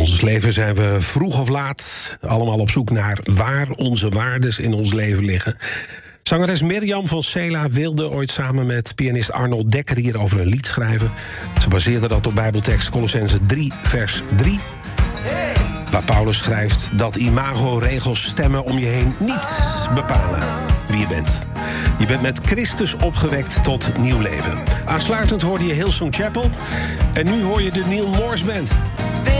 ons leven zijn we vroeg of laat allemaal op zoek naar waar onze waardes in ons leven liggen. Zangeres Mirjam van Sela wilde ooit samen met pianist Arnold Dekker hierover een lied schrijven. Ze baseerde dat op Bijbeltekst Kolossenzen 3, vers 3. Waar Paulus schrijft dat imago-regels stemmen om je heen niet bepalen wie je bent. Je bent met Christus opgewekt tot nieuw leven. Aansluitend hoorde je Hillsong Chapel. En nu hoor je de Neil Morse Band.